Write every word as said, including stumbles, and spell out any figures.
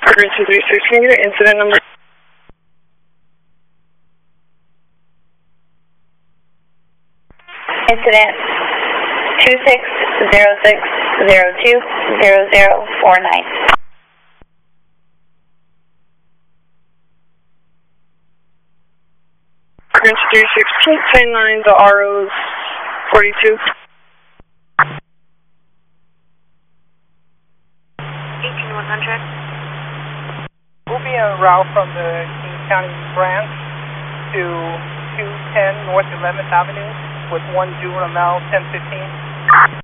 Current two three six, can you get incident number? Incident two six zero six zero two zero zero four nine. Current two three six, please ten nine, the R O's forty-two. eighteen one hundred. We'll be en route from the King County branch to two ten North eleventh Avenue with one juvenile male ten fifteen.